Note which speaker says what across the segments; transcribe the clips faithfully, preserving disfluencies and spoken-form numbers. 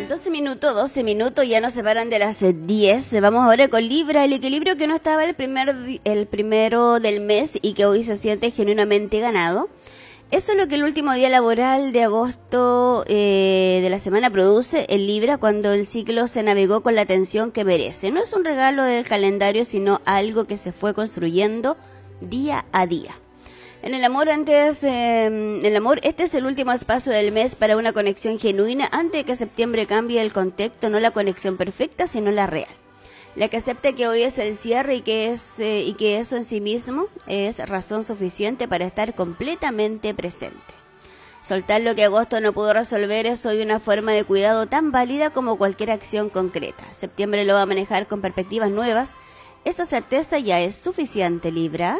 Speaker 1: doce minutos, doce minutos, ya nos separan de las diez. Vamos ahora con Libra, el equilibrio que no estaba el, primer, el primero del mes y que hoy se siente genuinamente ganado. Eso es lo que el último día laboral de agosto eh, de la semana produce en Libra, cuando el ciclo se navegó con la atención que merece. No es un regalo del calendario, sino algo que se fue construyendo día a día. En el amor, antes, eh, en el amor, este es el último espacio del mes para una conexión genuina antes de que septiembre cambie el contexto, no la conexión perfecta, sino la real. La que acepta que hoy es el cierre y que, es, eh, y que eso en sí mismo es razón suficiente para estar completamente presente. Soltar lo que agosto no pudo resolver es hoy una forma de cuidado tan válida como cualquier acción concreta. Septiembre lo va a manejar con perspectivas nuevas. Esa certeza ya es suficiente, Libra.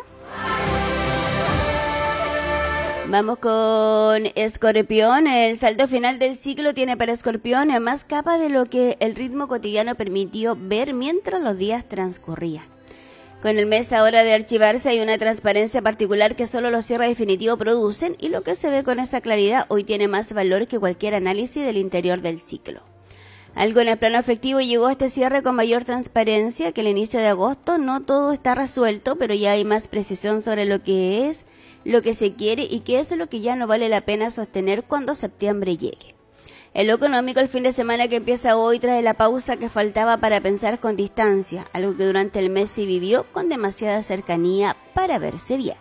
Speaker 1: Vamos con Escorpión. El saldo final del ciclo tiene para Escorpión más capa de lo que el ritmo cotidiano permitió ver mientras los días transcurrían. Con el mes ahora de archivarse hay una transparencia particular que solo los cierres definitivos producen, y lo que se ve con esa claridad hoy tiene más valor que cualquier análisis del interior del ciclo. Algo en el plano afectivo llegó a este cierre con mayor transparencia que el inicio de agosto. No todo está resuelto, pero ya hay más precisión sobre lo que es, lo que se quiere y que eso es lo que ya no vale la pena sostener cuando septiembre llegue. En lo económico, el fin de semana que empieza hoy trae la pausa que faltaba para pensar con distancia, algo que durante el mes se vivió con demasiada cercanía para verse bien.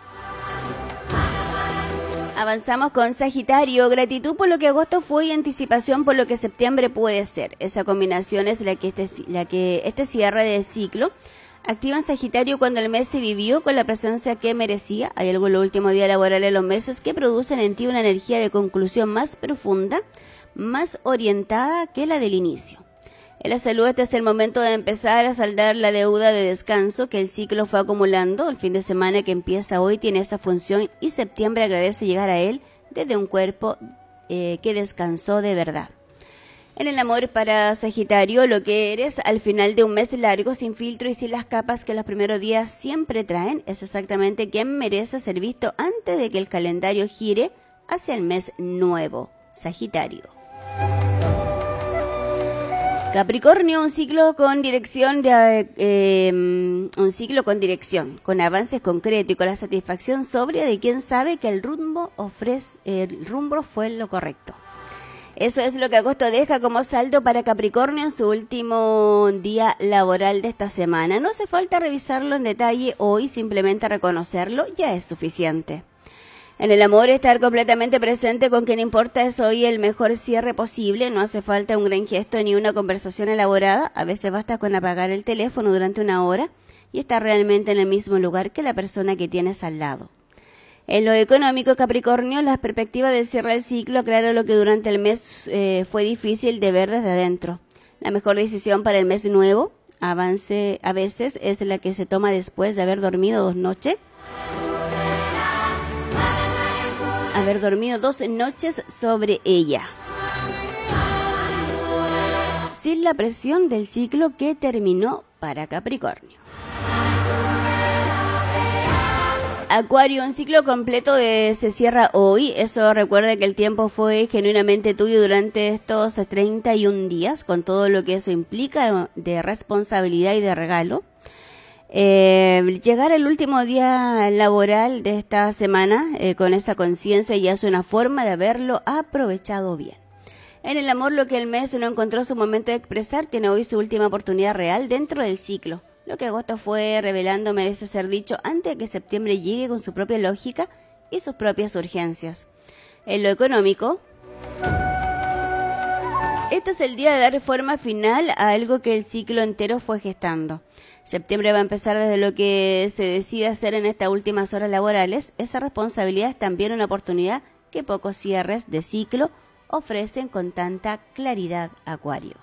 Speaker 1: Avanzamos con Sagitario. Gratitud por lo que agosto fue y anticipación por lo que septiembre puede ser. Esa combinación es la que este, la que este cierre de ciclo activa en Sagitario cuando el mes se vivió con la presencia que merecía. Hay algo en los últimos días laborales de los meses que producen en ti una energía de conclusión más profunda, más orientada que la del inicio. En la salud, este es el momento de empezar a saldar la deuda de descanso que el ciclo fue acumulando. El fin de semana que empieza hoy tiene esa función y septiembre agradece llegar a él desde un cuerpo eh, que descansó de verdad. En el amor, para Sagitario, lo que eres al final de un mes largo, sin filtro y sin las capas que los primeros días siempre traen, es exactamente quien merece ser visto antes de que el calendario gire hacia el mes nuevo. Sagitario. Capricornio, un ciclo con dirección de eh, un ciclo con dirección, con avances concretos y con la satisfacción sobria de quien sabe que el rumbo ofrece, el rumbo fue lo correcto. Eso es lo que agosto deja como saldo para Capricornio en su último día laboral de esta semana. No hace falta revisarlo en detalle hoy, simplemente reconocerlo ya es suficiente. En el amor, estar completamente presente con quien importa es hoy el mejor cierre posible. No hace falta un gran gesto ni una conversación elaborada. A veces basta con apagar el teléfono durante una hora y estar realmente en el mismo lugar que la persona que tienes al lado. En lo económico, Capricornio, las perspectivas del cierre del ciclo aclaran lo que durante el mes eh, fue difícil de ver desde adentro. La mejor decisión para el mes nuevo, avance a veces, es la que se toma después de haber dormido dos noches. Haber dormido dos noches sobre ella. Sin la presión del ciclo que terminó para Capricornio. Acuario, un ciclo completo de, se cierra hoy. Eso recuerda que el tiempo fue genuinamente tuyo durante estos treinta y un días, con todo lo que eso implica de responsabilidad y de regalo. Eh, llegar al último día laboral de esta semana eh, con esa conciencia ya es una forma de haberlo aprovechado bien. En el amor, lo que el mes no encontró su momento de expresar tiene hoy su última oportunidad real dentro del ciclo. Lo que agosto fue revelando merece ser dicho antes de que septiembre llegue con su propia lógica y sus propias urgencias. En lo económico, este es el día de dar forma final a algo que el ciclo entero fue gestando. Septiembre va a empezar desde lo que se decide hacer en estas últimas horas laborales. Esa responsabilidad es también una oportunidad que pocos cierres de ciclo ofrecen con tanta claridad, Acuario.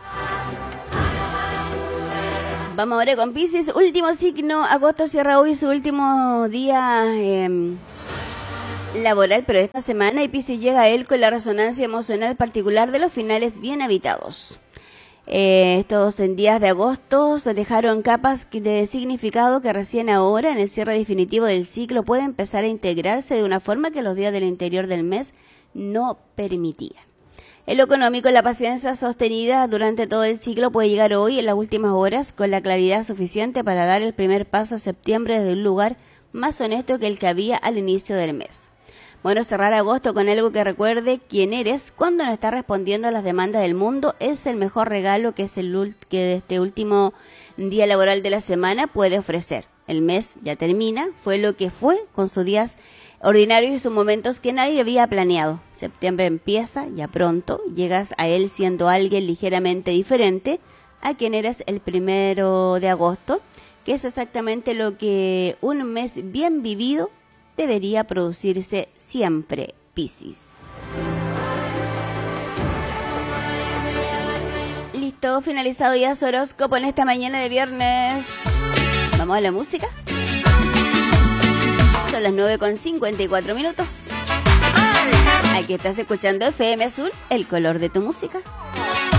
Speaker 1: Vamos ahora con Piscis, último signo. Agosto cierra hoy su último día eh, laboral, pero esta semana, y Piscis llega a él con la resonancia emocional particular de los finales bien habitados. Eh, estos en días de agosto se dejaron capas de significado que recién ahora, en el cierre definitivo del ciclo, pueden empezar a integrarse de una forma que los días del interior del mes no permitían. En lo económico, la paciencia sostenida durante todo el ciclo puede llegar hoy en las últimas horas con la claridad suficiente para dar el primer paso a septiembre desde un lugar más honesto que el que había al inicio del mes. Bueno, cerrar agosto con algo que recuerde quién eres cuando no estás respondiendo a las demandas del mundo es el mejor regalo que, es el, que este último día laboral de la semana puede ofrecer. El mes ya termina, fue lo que fue con sus días ordinarios y sus momentos que nadie había planeado. Septiembre empieza, ya pronto, llegas a él siendo alguien ligeramente diferente a quien eres el primero de agosto, que es exactamente lo que un mes bien vivido debería producirse siempre, Piscis. Listo, finalizado ya su horóscopo en esta mañana de viernes. ¿Vamos a la música? Son las nueve con cincuenta y cuatro minutos. Aquí estás escuchando F M Azul, el color de tu música.